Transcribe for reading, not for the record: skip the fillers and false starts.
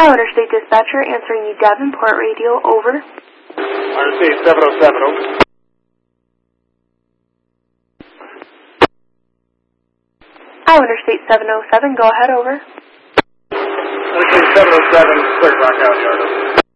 Iowa Interstate Dispatcher answering the Davenport radio, over. Interstate 707, over. Iowa Interstate 707, go ahead, over. Interstate 707, Clear Rock County, over.